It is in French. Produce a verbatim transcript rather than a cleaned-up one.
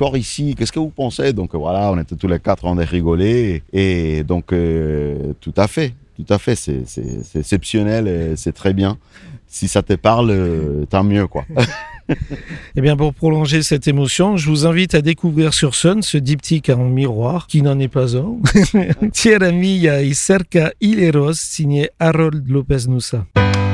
encore ici, qu'est-ce que vous pensez? Donc voilà, on était tous les quatre, on a rigolé. Et, et donc, euh, tout à fait, tout à fait, c'est, c'est, c'est exceptionnel et c'est très bien. Si ça te parle, euh, tant mieux, quoi. Eh bien, pour prolonger cette émotion, je vous invite à découvrir sur Sun ce diptyque en miroir, qui n'en est pas un. Tierra Mia y cerca Hileros, signé Harold Lopez Nussa.